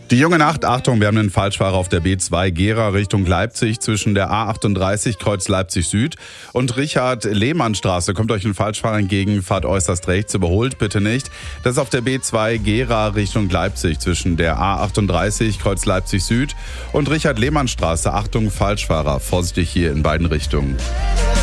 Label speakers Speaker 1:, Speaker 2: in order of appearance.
Speaker 1: Die junge Nacht, Achtung, wir haben einen Falschfahrer auf der B2 Gera Richtung Leipzig zwischen der A38 Kreuz Leipzig Süd und Richard-Lehmann-Straße. Kommt euch ein Falschfahrer entgegen, fahrt äußerst rechts, überholt bitte nicht. Das ist auf der B2 Gera Richtung Leipzig zwischen der A38 Kreuz Leipzig Süd und Richard-Lehmann-Straße. Achtung, Falschfahrer, vorsichtig hier in beiden Richtungen.